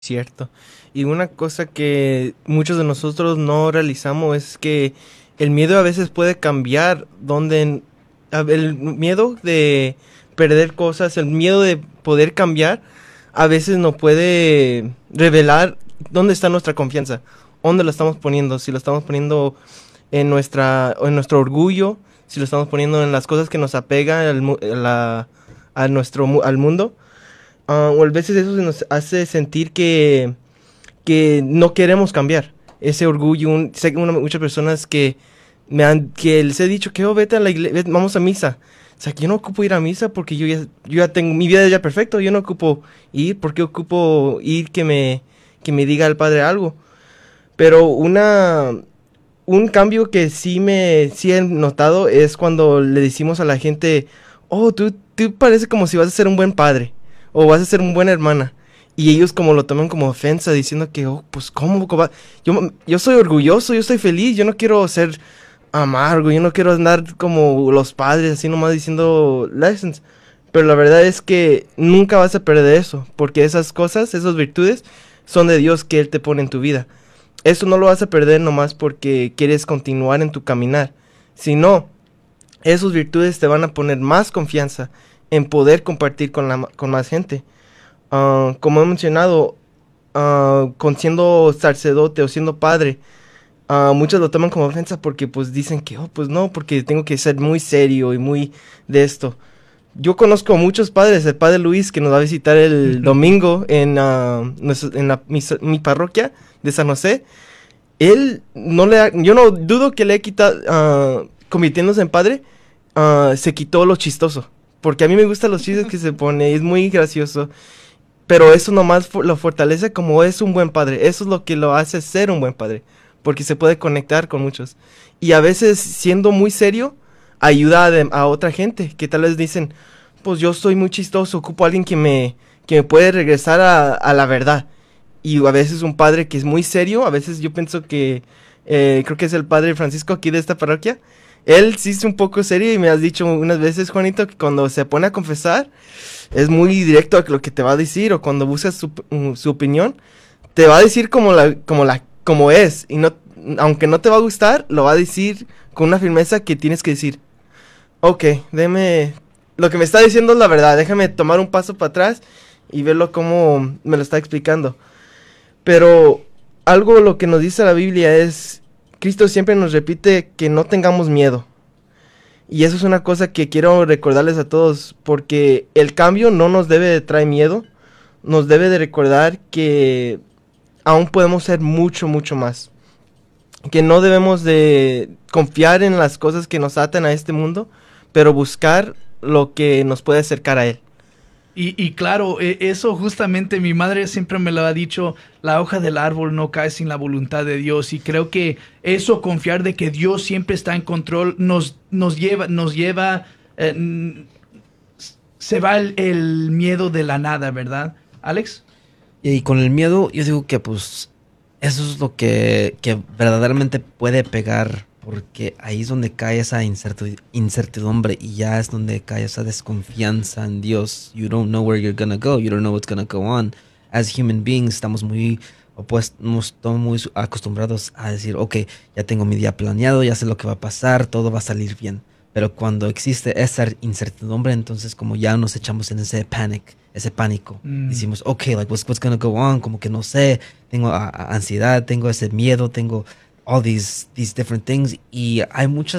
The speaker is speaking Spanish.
Cierto. Y una cosa que muchos de nosotros no realizamos es que el miedo a veces puede cambiar, el miedo de perder cosas, el miedo de poder cambiar, a veces nos puede revelar dónde está nuestra confianza, dónde la estamos poniendo, si lo estamos poniendo en nuestro orgullo, si lo estamos poniendo en las cosas que nos apegan al mundo. O a veces eso se nos hace sentir que no queremos cambiar. Ese orgullo, sé que muchas personas que les he dicho que vete a la iglesia, vamos a misa. O sea, que yo no ocupo ir a misa porque yo ya tengo, mi vida ya perfecto, yo no ocupo ir, porque ocupo ir que me diga el Padre algo. Pero un cambio que sí he notado es cuando le decimos a la gente, oh, tú pareces como si vas a ser un buen padre, o vas a ser una buena hermana. Y ellos como lo toman como ofensa, diciendo que, oh, pues, ¿cómo? Yo soy orgulloso, yo estoy feliz, yo no quiero ser amargo, yo no quiero andar como los padres, así nomás diciendo lessons. Pero la verdad es que nunca vas a perder eso, porque esas cosas, esas virtudes, son de Dios que Él te pone en tu vida. Eso no lo vas a perder nomás porque quieres continuar en tu caminar, sino esas virtudes te van a poner más confianza en poder compartir con más gente. Como he mencionado, con siendo sacerdote o siendo padre, muchos lo toman como ofensa porque pues dicen que, oh, pues no, porque tengo que ser muy serio y muy de esto. Yo conozco muchos padres, el padre Luis que nos va a visitar el domingo mi parroquia de San José. Él yo no dudo que le he quitado, convirtiéndose en padre, se quitó lo chistoso. Porque a mí me gustan los chistes que se pone, es muy gracioso. Pero eso nomás lo fortalece como es un buen padre. Eso es lo que lo hace ser un buen padre. Porque se puede conectar con muchos. Y a veces, siendo muy serio, ayuda a otra gente que tal vez dicen, pues yo soy muy chistoso, ocupo a alguien que me puede regresar a la verdad. Y a veces un padre que es muy serio, a veces yo pienso que, creo que es el padre Francisco aquí de esta parroquia. Él sí es un poco serio y me has dicho unas veces, Juanito, que cuando se pone a confesar es muy directo a lo que te va a decir, o cuando buscas su opinión, te va a decir como es, y no, aunque no te va a gustar, lo va a decir con una firmeza que tienes que decir, ok, lo que me está diciendo es la verdad, déjame tomar un paso para atrás y verlo como me lo está explicando. Pero algo lo que nos dice la Biblia es, Cristo siempre nos repite que no tengamos miedo. Y eso es una cosa que quiero recordarles a todos, porque el cambio no nos debe de traer miedo, nos debe de recordar que aún podemos ser mucho, mucho más. Que no debemos de confiar en las cosas que nos atan a este mundo, pero buscar lo que nos puede acercar a Él. Y claro, eso justamente mi madre siempre me lo ha dicho, la hoja del árbol no cae sin la voluntad de Dios, y creo que eso, confiar de que Dios siempre está en control, nos lleva, se va el miedo de la nada, ¿verdad, Alex? Y con el miedo, yo digo que pues eso es lo que verdaderamente puede pegar, porque ahí es donde cae esa incertidumbre y ya es donde cae esa desconfianza en Dios. You don't know where you're gonna go, you don't know what's gonna go on. As human beings estamos muy opuestos, estamos muy acostumbrados a decir, ok, ya tengo mi día planeado, ya sé lo que va a pasar, todo va a salir bien. Pero cuando existe esa incertidumbre, entonces como ya nos echamos en ese pánico. Decimos, ok, like what's gonna go on, como que no sé, tengo ansiedad, tengo ese miedo, tengo all these different things, y hay muchas